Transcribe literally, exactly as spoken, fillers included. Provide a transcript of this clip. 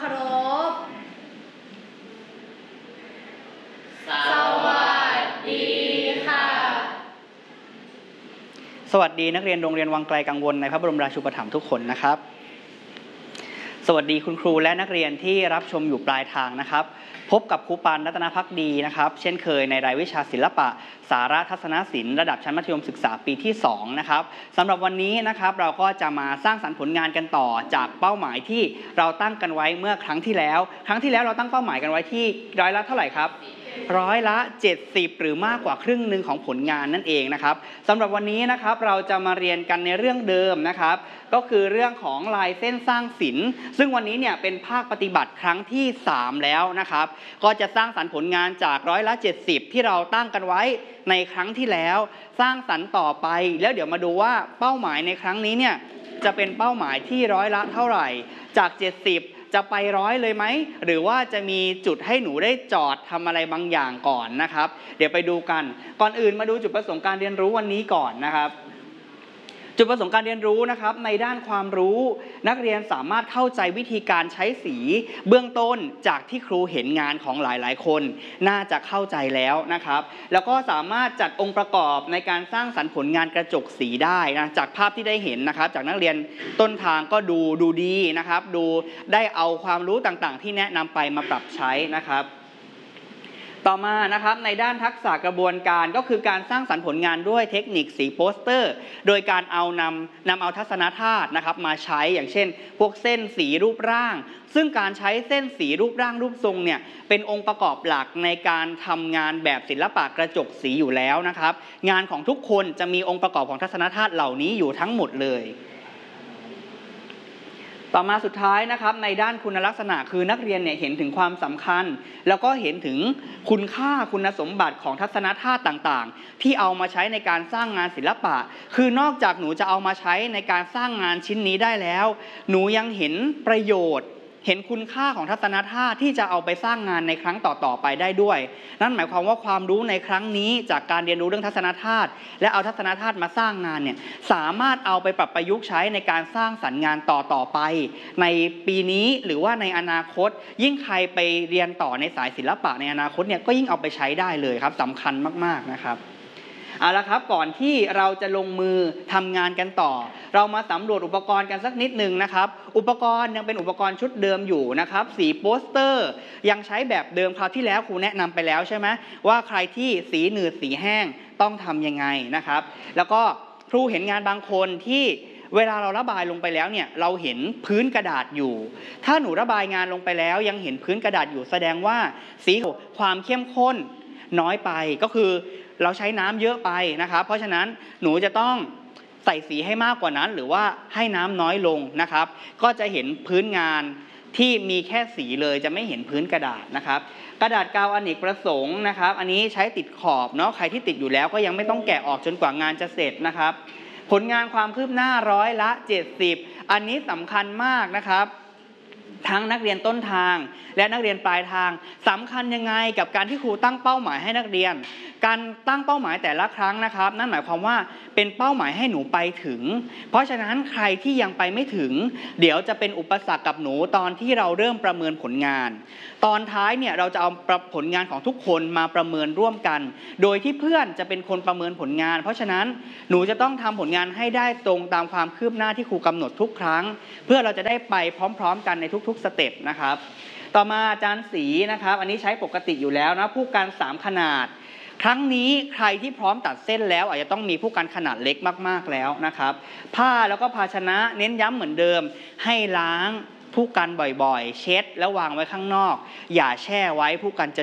เคารพสวัสดีค่ะสวัสดีนักเรียนโรงเรียนวังไกลกังวลในพระบรมราชูปถัมภ์ทุกคนนะครับสวัสดีคุณครูและนักเรียนที่รับชมอยู่ปลายทางนะครับพบกับครูปานรัตนภักดีนะครับเช่นเคยในรายวิชาศิลปะสาระทัศนศิลป์ระดับชั้นมัธยมศึกษาปีที่สองนะครับสำหรับวันนี้นะครับเราก็จะมาสร้างสรรค์ผลงานกันต่อจากเป้าหมายที่เราตั้งกันไว้เมื่อครั้งที่แล้วครั้งที่แล้วเราตั้งเป้าหมายกันไว้ที่ร้อยละเท่าไหร่ครับร้อยละเจ็ดสิบหรือมากกว่าครึ่งหนึ่งของผลงานนั่นเองนะครับสำหรับวันนี้นะครับเราจะมาเรียนกันในเรื่องเดิมนะครับก็คือเรื่องของลายเส้นสร้างศิลป์ซึ่งวันนี้เนี่ยเป็นภาคปฏิบัติครั้งที่สามแล้วนะครับก็จะสร้างสรรค์ผลงานจากร้อยละเจ็ดสิบที่เราตั้งกันไว้ในครั้งที่แล้วสร้างสรรค์ต่อไปแล้วเดี๋ยวมาดูว่าเป้าหมายในครั้งนี้เนี่ยจะเป็นเป้าหมายที่ร้อยละเท่าไหร่จากเจ็ดสิบจะไปร้อยเลยไหมหรือว่าจะมีจุดให้หนูได้จอดทำอะไรบางอย่างก่อนนะครับเดี๋ยวไปดูกันก่อนอื่นมาดูจุดประสงค์การเรียนรู้วันนี้ก่อนนะครับจุดประสงค์การเรียนรู้นะครับในด้านความรู้นักเรียนสามารถเข้าใจวิธีการใช้สีเบื้องต้นจากที่ครูเห็นงานของหลายๆคนน่าจะเข้าใจแล้วนะครับแล้วก็สามารถจัดองค์ประกอบในการสร้างสรรค์ผลงานกระจกสีได้นะจากภาพที่ได้เห็นนะครับจากนักเรียนต้นทางก็ดูดูดีนะครับดูได้เอาความรู้ต่างๆที่แนะนำไปมาปรับใช้นะครับต่อมานะครับในด้านทักษะกระบวนการก็คือการสร้างสรรค์ผลงานด้วยเทคนิคสีโปสเตอร์โดยการเอานำนำเอาทัศนธาตุนะครับมาใช้อย่างเช่นพวกเส้นสีรูปร่างซึ่งการใช้เส้นสีรูปร่างรูปทรงเนี่ยเป็นองค์ประกอบหลักในการทำงานแบบศิลปะกระจกสีอยู่แล้วนะครับงานของทุกคนจะมีองค์ประกอบของทัศนธาตุเหล่านี้อยู่ทั้งหมดเลยต่อมาสุดท้ายนะครับในด้านคุณลักษณะคือนักเรียนเนี่ยเห็นถึงความสำคัญแล้วก็เห็นถึงคุณค่าคุณสมบัติของทัศนธาตุต่างๆที่เอามาใช้ในการสร้างงานศิลปะคือนอกจากหนูจะเอามาใช้ในการสร้างงานชิ้นนี้ได้แล้วหนูยังเห็นประโยชน์เห็นคุณค่าของทัศนธาตุที่จะเอาไปสร้างงานในครั้งต่อๆไปได้ด้วยนั่นหมายความว่าความรู้ในครั้งนี้จากการเรียนรู้เรื่องทัศนธาตุและเอาทัศนธาตุมาสร้างงานเนี่ยสามารถเอาไปปรับประยุกต์ใช้ในการสร้างสรรค์งานต่อๆไปในปีนี้หรือว่าในอนาคตยิ่งใครไปเรียนต่อในสายศิลปะในอนาคตเนี่ยก็ยิ่งเอาไปใช้ได้เลยครับสำคัญมากๆนะครับเอาละครับก่อนที่เราจะลงมือทำงานกันต่อเรามาสำรวจอุปกรณ์กันสักนิดนึงนะครับอุปกรณ์ยังเป็นอุปกรณ์ชุดเดิมอยู่นะครับสีโปสเตอร์ยังใช้แบบเดิมคราวที่แล้วครูแนะนำไปแล้วใช่ไหมว่าใครที่สีหนืดสีแห้งต้องทำยังไงนะครับแล้วก็ครูเห็นงานบางคนที่เวลาเราระบายลงไปแล้วเนี่ยเราเห็นพื้นกระดาษอยู่ถ้าหนูระบายงานลงไปแล้วยังเห็นพื้นกระดาษอยู่แสดงว่าสีความเข้มข้นน้อยไปก็คือเราใช้น้ำเยอะไปนะครับเพราะฉะนั้นหนูจะต้องใส่สีให้มากกว่านั้นหรือว่าให้น้ำน้อยลงนะครับก็จะเห็นพื้นงานที่มีแค่สีเลยจะไม่เห็นพื้นกระดาษนะครับกระดาษกาวอเนกประสงค์นะครับอันนี้ใช้ติดขอบเนาะใครที่ติดอยู่แล้วก็ยังไม่ต้องแกะออกจนกว่างานจะเสร็จนะครับผลงานความคืบหน้าร้อยละเจ็ดสิบอันนี้สำคัญมากนะครับทั้งนักเรียนต้นทางและนักเรียนปลายทางสำคัญยังไงกับการที่ครูตั้งเป้าหมายให้นักเรียนการตั้งเป้าหมายแต่ละครั้งนะครับนั่นหมายความว่าเป็นเป้าหมายให้หนูไปถึงเพราะฉะนั้นใครที่ยังไปไม่ถึงเดี๋ยวจะเป็นอุปสรรคกับหนูตอนที่เราเริ่มประเมินผลงานตอนท้ายเนี่ยเราจะเอาผลงานของทุกคนมาประเมินร่วมกันโดยที่เพื่อนจะเป็นคนประเมินผลงานเพราะฉะนั้นหนูจะต้องทำผลงานให้ได้ตรงตามความคืบหน้าที่ครูกำหนดทุกครั้งเพื่อเราจะได้ไปพร้อมๆกันในทุกๆสเต็ปนะครับต่อมาอาจารย์สีนะครับอันนี้ใช้ปกติอยู่แล้วนะผู้กันสามขนาดครั้งนี้ใครที่พร้อมตัดเส้นแล้วอาจจะต้องมีผู้กันขนาดเล็กมากๆแล้วนะครับผ้าแล้วก็ภาชนะเน้นย้ำเหมือนเดิมให้ล้างผู้กันบ่อยๆเช็ดแล้ววางไว้ข้างนอกอย่าแช่ไว้ผู้กันจะ